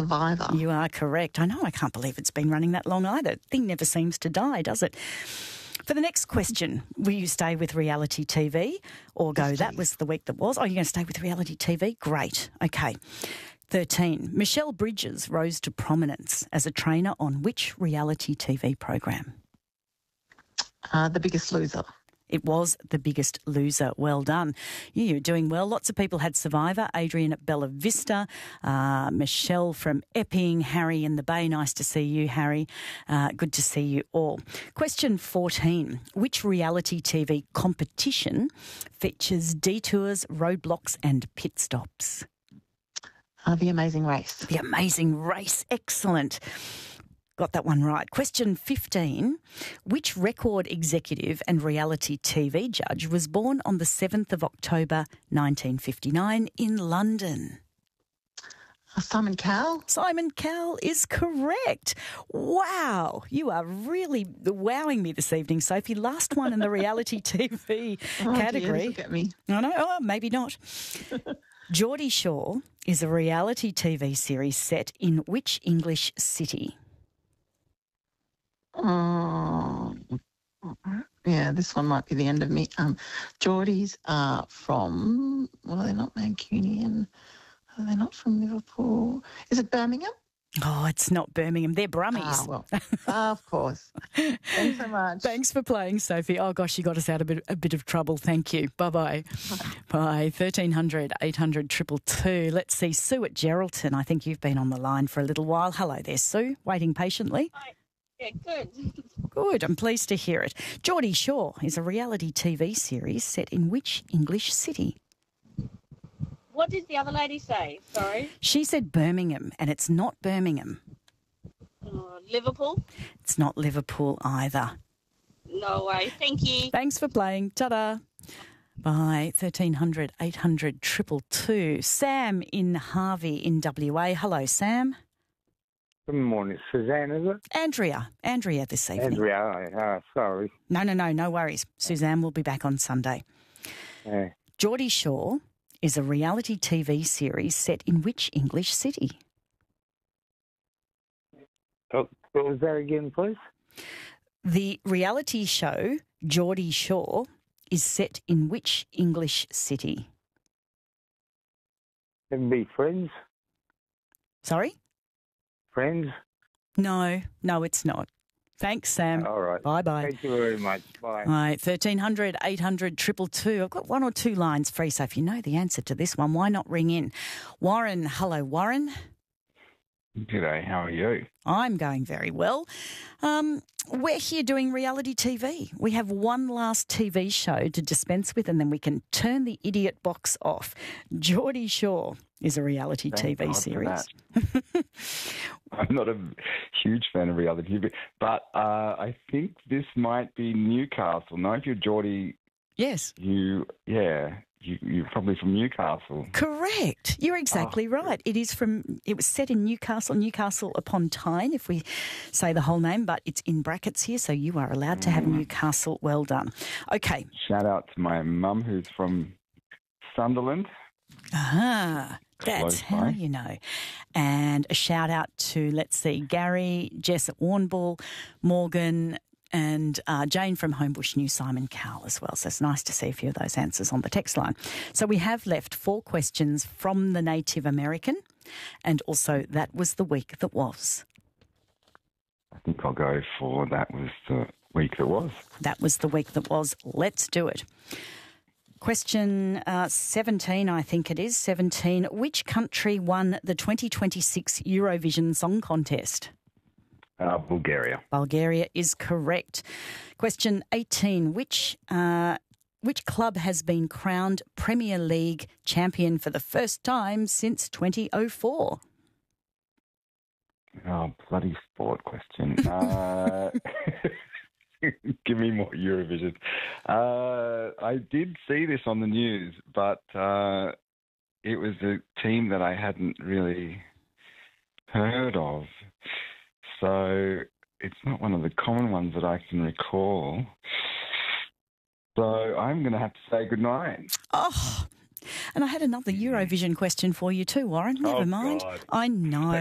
Survivor. You are correct. I know, I can't believe it's been running that long either. Thing never seems to die, does it? For the next question, will you stay with reality TV or go, that was the week that was? Oh, you're going to stay with reality TV? Great. Okay. 13. Michelle Bridges rose to prominence as a trainer on which reality TV program? The Biggest Loser. It was The Biggest Loser. Well done. You're doing well. Lots of people had Survivor. Adrian at Bella Vista, Michelle from Epping, Harry in the Bay. Nice to see you, Harry. Good to see you all. Question 14. Which reality TV competition features detours, roadblocks and pit stops? The Amazing Race. The Amazing Race. Excellent. Got that one right. Question 15. Which record executive and reality TV judge was born on the 7th of October 1959 in London? Simon Cowell. Simon Cowell is correct. Wow. You are really wowing me this evening, Sophie. Last one in the reality TV category. Dear, look at me. I know. Oh, maybe not. Geordie Shore is a reality TV series set in which English city? Yeah, this one might be the end of me. Geordies are from, well, they're not Mancunian. Are they not from Liverpool? Is it Birmingham? Oh, it's not Birmingham. They're Brummies. Ah, well, of course. Thanks so much. Thanks for playing, Sophie. Oh, gosh, you got us out of a bit of trouble. Thank you. Bye-bye. Bye. 1300 800 222. Let's see. Sue at Geraldton. I think you've been on the line for a little while. Hello there, Sue. Waiting patiently. Hi. Yeah, good. Good. I'm pleased to hear it. Geordie Shore is a reality TV series set in which English city? What did the other lady say? Sorry. She said Birmingham, and it's not Birmingham. Liverpool? It's not Liverpool either. No way. Thank you. Thanks for playing. Ta-da. Bye. 1300 800 222. Sam in Harvey in WA. Hello, Sam. Good morning. Suzanne, is it? Andrea this evening. Andrea, sorry. No worries. Suzanne will be back on Sunday. Yeah. Geordie Shore is a reality TV series set in which English city? What was that again, please? The reality show Geordie Shore is set in which English city? It'd be Friends. Sorry? Friends? No, it's not. Thanks, Sam. All right. Bye-bye. Thank you very much. Bye. All right, 1300 800 222. I've got one or two lines free, so if you know the answer to this one, why not ring in? Warren, hello, Warren. G'day, how are you? I'm going very well. We're here doing reality TV. We have one last TV show to dispense with and then we can turn the idiot box off. Geordie Shore is a reality Thank TV God series. I'm not a huge fan of reality TV, but I think this might be Newcastle. No, if you're Geordie, Yes. you're probably from Newcastle. Correct. You're exactly right. It was set in Newcastle upon Tyne, if we say the whole name, but it's in brackets here, so you are allowed to have Newcastle. Well done. Okay. Shout out to my mum who's from Sunderland. Ah, that's Close how by. you know. And a shout out to, let's see, Gary, Jess at Warrnambool, Morgan, and Jane from Homebush knew Simon Cowell as well. So it's nice to see a few of those answers on the text line. So we have left 4 questions from the Native American, and also that was the week that was. I think I'll go for that was the week that was. That was the week that was. Let's do it. Question 17, I think it is. 17. Which country won the 2026 Eurovision Song Contest? Bulgaria. Bulgaria is correct. Question 18. Which club has been crowned Premier League champion for the first time since 2004? Oh, bloody sport question. Give me more Eurovision. I did see this on the news, but it was a team that I hadn't really heard of. So it's not one of the common ones that I can recall. So I'm going to have to say goodnight. Oh, and I had another Eurovision question for you too, Warren. Never mind. God. I know.